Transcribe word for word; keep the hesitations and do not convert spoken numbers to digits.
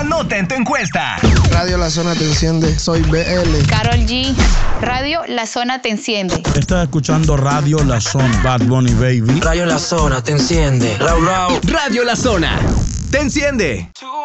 nota en tu encuesta. Radio La Zona te enciende. Soy B L. Karol G. Radio La Zona te enciende. Estás escuchando Radio La Zona. Bad Bunny Baby. Radio La Zona te enciende. Raúl Raúl. Radio La Zona te enciende.